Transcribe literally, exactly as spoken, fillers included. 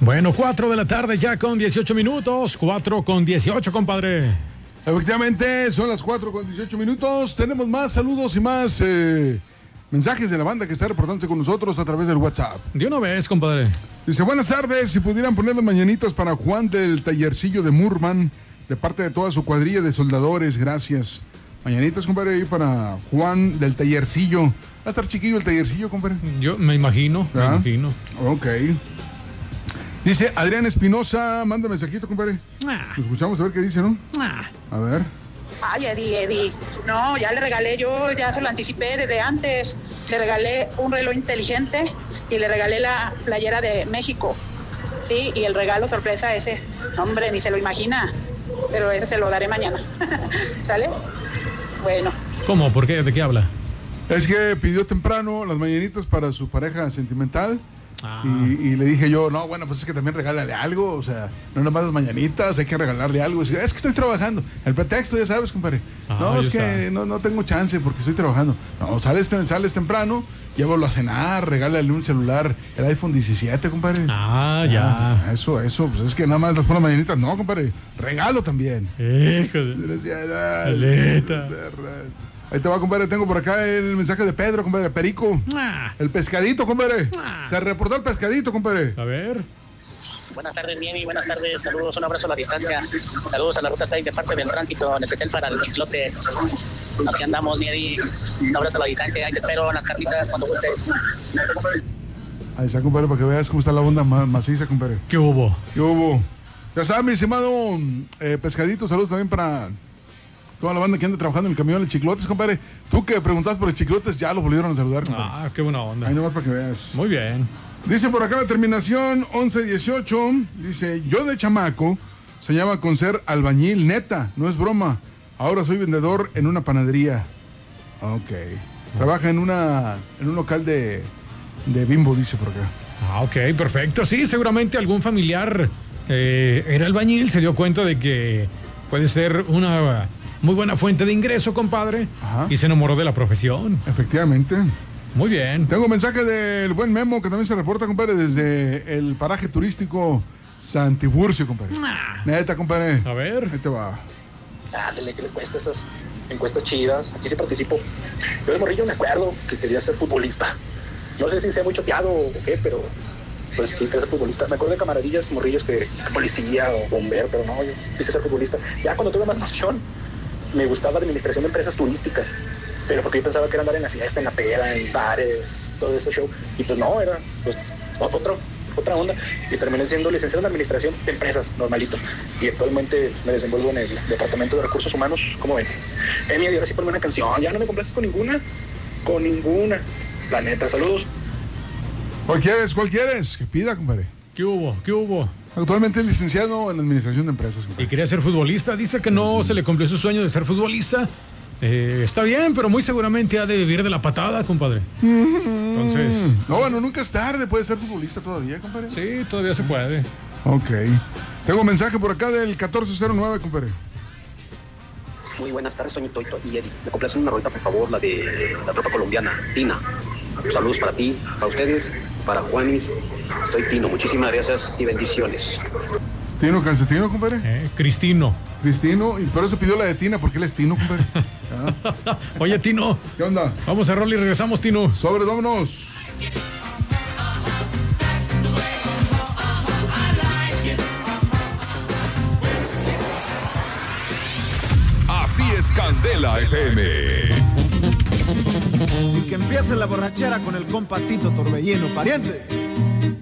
Bueno, cuatro de la tarde ya con dieciocho minutos, cuatro con dieciocho, compadre. Efectivamente, son las cuatro con dieciocho minutos. Tenemos más saludos y más eh, mensajes de la banda que está reportándose con nosotros a través del WhatsApp. De una vez, compadre. Dice, buenas tardes, si pudieran poner las mañanitas para Juan del tallercillo de Murman, de parte de toda su cuadrilla de soldadores, gracias. Mañanitas, compadre, ahí para Juan del tallercillo. Va a estar chiquillo el tallercillo, compadre. Yo me imagino, ¿Ah? me imagino. Ok. Dice Adrián Espinosa, manda mensajito, compadre. Ah. Lo escuchamos a ver qué dice, ¿no? Ah. A ver. Ay, Eddie, Eddie. No, ya le regalé, yo ya se lo anticipé desde antes. Le regalé un reloj inteligente y le regalé la playera de México. Sí, y el regalo sorpresa ese, hombre, ni se lo imagina. Pero ese se lo daré mañana. ¿Sale? Bueno. ¿Cómo? ¿Por qué? ¿De qué habla? Es que pidió temprano las mañanitas para su pareja sentimental. Ah. Y, y le dije yo, no, bueno, pues es que también regálale algo, o sea, no nomás las mañanitas, hay que regalarle algo. Dice, es que estoy trabajando. El pretexto, ya sabes, compadre. Ah, no, es está. que no, no tengo chance porque estoy trabajando. No, sales, sales temprano, llévalo a cenar, regálale un celular, el iPhone diecisiete, compadre. Ah, ya. Ah, eso, eso, pues es que nada más las ponen mañanitas. No, compadre, regalo también. Hijo de... Aleta. Ahí te va, compadre, tengo por acá el mensaje de Pedro, compadre, Perico. Ah. El pescadito, compadre. Ah. Se reportó el pescadito, compadre. A ver. Buenas tardes, Niemi, buenas tardes, saludos, un abrazo a la distancia, saludos a la ruta seis de parte del tránsito, en especial para los chiclotes. Aquí andamos, Niemi, un abrazo a la distancia, ahí te espero en las carnitas cuando gustes. Ahí está, compadre, para que veas cómo está la onda ma- maciza, compadre. ¿Qué hubo? ¿Qué hubo? Ya sabes, mi estimado eh, pescadito, saludos también para toda la banda que anda trabajando en el camión de chiclotes, compadre. Tú que preguntaste por los chiclotes, ya lo volvieron a saludar, compadre. Ah, qué buena onda. Ahí nomás para que veas. Muy bien. Dice por acá la terminación once dieciocho, dice, yo de chamaco soñaba con ser albañil, neta, no es broma. Ahora soy vendedor en una panadería. Ok. Trabaja en una en un local de, de Bimbo, dice por acá. Ah, ok, perfecto. Sí, seguramente algún familiar eh, era albañil, se dio cuenta de que puede ser una muy buena fuente de ingreso, compadre. Ajá. Y se enamoró de la profesión. Efectivamente. Muy bien. Tengo un mensaje del buen Memo que también se reporta, compadre, desde el paraje turístico Santiburcio, compadre. Ah. Neta, compadre. A ver. Ahí te va. Ándale, ¿qué les cuesta esas encuestas chidas? Aquí sí participo. Yo de morrillo me acuerdo que quería ser futbolista. No sé si sea muy choteado o qué, pero pues sí quería ser futbolista. Me acuerdo de camaradillas, morrillos que, que policía o bombero, pero no, yo quise ser futbolista. Ya cuando tuve más noción, me gustaba la administración de empresas turísticas. Pero porque yo pensaba que era andar en la fiesta, en la peda, en bares, todo ese show. Y pues no, era pues otro, otra onda. Y terminé siendo licenciado en administración de empresas, normalito. Y actualmente me desenvuelvo en el Departamento de Recursos Humanos. ¿Cómo ven? Emi, ahora sí ponme una canción. Ya no me complaces con ninguna. Con ninguna. La neta, saludos. ¿Cuál quieres? ¿Cuál quieres? Que pida, compadre. ¿Qué hubo? ¿Qué hubo? Actualmente es licenciado en administración de empresas, Y compadre. quería ser futbolista. Dice que no se le cumplió su sueño de ser futbolista. Eh, está bien, pero muy seguramente ha de vivir de la patada, compadre. Entonces... No, bueno, nunca es tarde. Puede ser futbolista todavía, compadre. Sí, todavía se puede. Ok. Tengo un mensaje por acá del catorce cero nueve, compadre. Muy buenas tardes, Toñito y Eddie. Me complacen una rolita, por favor, la de la tropa colombiana, Tina. Saludos para ti, para ustedes, para Juanis. Soy Tino, muchísimas gracias y bendiciones. Tino Calcetino, compadre. Eh, Cristino. Cristino, y por eso pidió la de Tina, porque él es Tino, compadre. Ah. Oye, Tino. ¿Qué onda? Vamos a roll y regresamos, Tino. Sobre, vámonos. Así es Candela F M. Y que empiece la borrachera con el compa Tito Torbellino, pariente.